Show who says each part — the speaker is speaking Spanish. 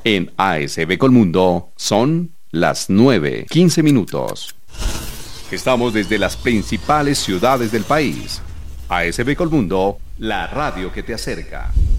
Speaker 1: En ASB Colmundo son las 9:15. Estamos desde las principales ciudades del país. ASB Colmundo, la radio que te acerca.